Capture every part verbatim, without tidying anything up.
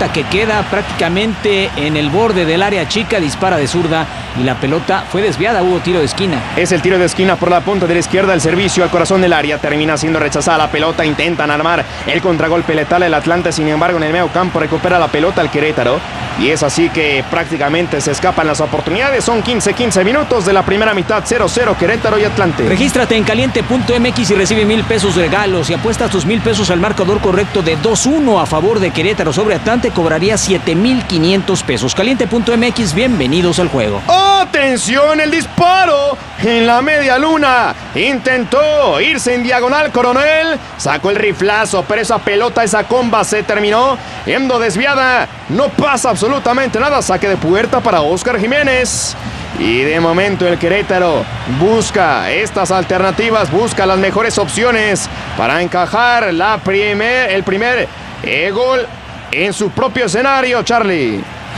pelota que queda prácticamente en el borde del área chica, dispara de zurda y la pelota fue desviada, hubo tiro de esquina. Es el tiro de esquina por la punta de la izquierda, el servicio al corazón del área, termina siendo rechazada la pelota, intentan armar el contragolpe letal el Atlante, sin embargo en el medio campo recupera la pelota el Querétaro y es así que prácticamente se escapan las oportunidades. Son quince quince minutos de la primera mitad, cero cero Querétaro y Atlante. Regístrate en caliente punto m x y recibe mil pesos de regalos. Si apuestas tus mil pesos al marcador correcto de dos uno a favor de Querétaro sobre Atlante, cobraría siete mil quinientos pesos. caliente punto m x, bienvenidos al juego. ¡Atención! El disparo en la media luna. Intentó irse en diagonal Coronel. Sacó el riflazo, pero esa pelota, esa comba se terminó yendo desviada. No pasa absolutamente nada. Saque de puerta para Óscar Jiménez. Y de momento el Querétaro busca estas alternativas, busca las mejores opciones para encajar la primer, el primer eh, gol en su propio escenario, Charlie.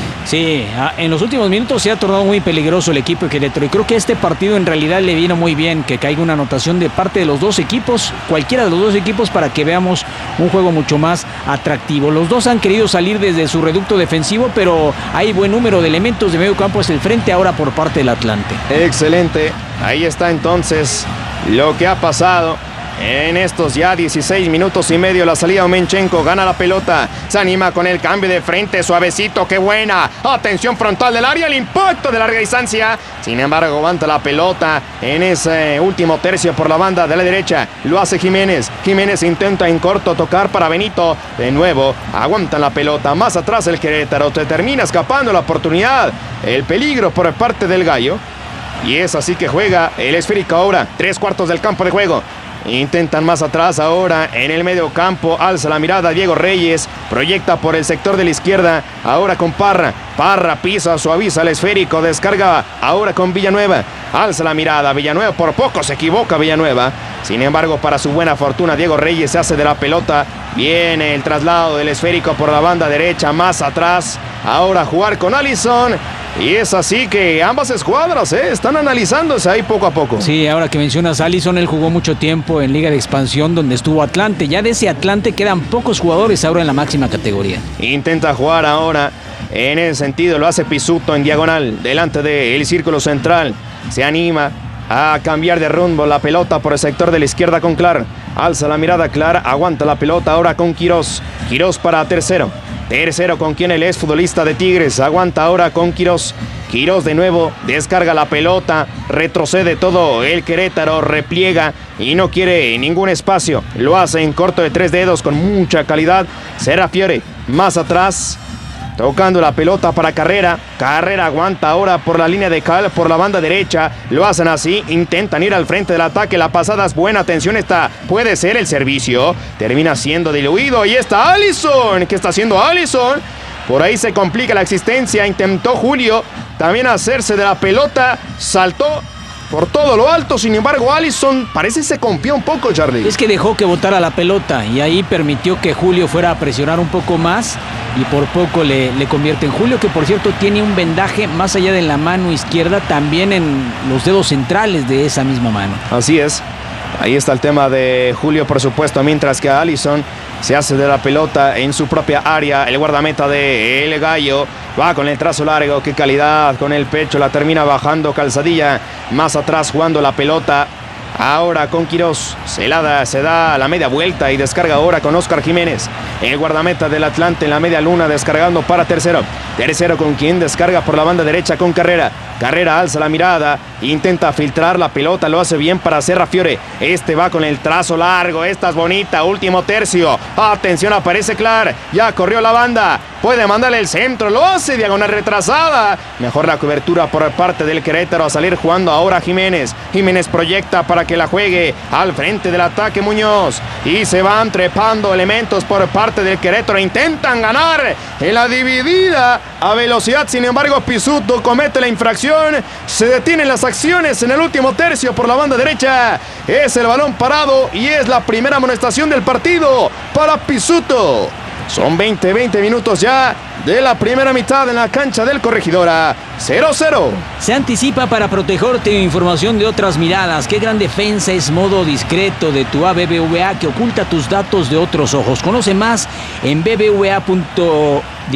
Sí, en los últimos minutos se ha tornado muy peligroso el equipo de Querétaro y creo que este partido en realidad le vino muy bien que caiga una anotación de parte de los dos equipos, cualquiera de los dos equipos, para que veamos un juego mucho más atractivo. Los dos han querido salir desde su reducto defensivo, pero hay buen número de elementos de medio campo hacia el frente ahora por parte del Atlante. Excelente, ahí está entonces lo que ha pasado. En estos ya dieciséis minutos y medio, la salida de Omenchenko, gana la pelota, se anima con el cambio de frente, suavecito, qué buena, atención frontal del área, el impacto de larga distancia, sin embargo aguanta la pelota en ese último tercio por la banda de la derecha, lo hace Jiménez, Jiménez intenta en corto tocar para Benito, de nuevo, aguanta la pelota, más atrás el Querétaro, te termina escapando la oportunidad, el peligro por parte del Gallo, y es así que juega el esférico ahora, tres cuartos del campo de juego. Intentan más atrás ahora en el medio campo, alza la mirada Diego Reyes, proyecta por el sector de la izquierda, ahora con Parra, Parra pisa, suaviza el esférico, descarga ahora con Villanueva, alza la mirada, Villanueva por poco se equivoca Villanueva, sin embargo para su buena fortuna Diego Reyes se hace de la pelota, viene el traslado del esférico por la banda derecha, más atrás, ahora jugar con Alisson. Y es así que ambas escuadras ¿eh? están analizándose ahí poco a poco. Sí, ahora que mencionas a Alisson, él jugó mucho tiempo en Liga de Expansión donde estuvo Atlante. Ya de ese Atlante quedan pocos jugadores ahora en la máxima categoría. Intenta jugar ahora en ese sentido, lo hace Pisuto en diagonal, delante del círculo central. Se anima a cambiar de rumbo la pelota por el sector de la izquierda con Clar. Alza la mirada Clar, aguanta la pelota ahora con Quirós. Quirós para tercero. Tercero con quien él es futbolista de Tigres, aguanta ahora con Quirós. Quirós de nuevo, descarga la pelota, retrocede todo el Querétaro, repliega y no quiere ningún espacio. Lo hace en corto de tres dedos con mucha calidad. Serrafiore más atrás, tocando la pelota para Carrera. Carrera aguanta ahora por la línea de cal, por la banda derecha. Lo hacen así, intentan ir al frente del ataque. La pasada es buena, atención, esta puede ser el servicio. Termina siendo diluido y está Alisson. ¿Qué está haciendo Alisson? Por ahí se complica la existencia. Intentó Julio también hacerse de la pelota. Saltó por todo lo alto, sin embargo Alisson parece se confió un poco, Charlie. Es que dejó que botara la pelota y ahí permitió que Julio fuera a presionar un poco más y por poco le, le convierte en Julio, que por cierto tiene un vendaje más allá de la mano izquierda, también en los dedos centrales de esa misma mano. Así es, ahí está el tema de Julio, por supuesto, mientras que Alisson se hace de la pelota en su propia área. El guardameta de El Gallo va con el trazo largo, qué calidad, con el pecho, la termina bajando Calzadilla, más atrás jugando la pelota. Ahora con Quirós, se, la da, se da la media vuelta y descarga ahora con Óscar Jiménez. El guardameta del Atlante en la media luna descargando para tercero. Tercero con quien descarga por la banda derecha con Carrera. Carrera alza la mirada, intenta filtrar la pelota, lo hace bien para Serrafiore. Este va con el trazo largo, esta es bonita, último tercio. Atención, aparece Clar, ya corrió la banda. Puede mandarle el centro, lo hace, diagonal retrasada. Mejor la cobertura por parte del Querétaro, a salir jugando ahora Jiménez. Jiménez proyecta para que la juegue al frente del ataque Muñoz. Y se van trepando elementos por parte del Querétaro. Intentan ganar en la dividida a velocidad. Sin embargo, Pisuto comete la infracción. Se detienen las acciones en el último tercio por la banda derecha. Es el balón parado y es la primera amonestación del partido para Pisuto. Son veinte, veinte minutos ya de la primera mitad en la cancha del Corregidora. cero cero. Se anticipa para protegerte información de otras miradas. Qué gran defensa es modo discreto de tu A B B V A que oculta tus datos de otros ojos. Conoce más en b b v a punto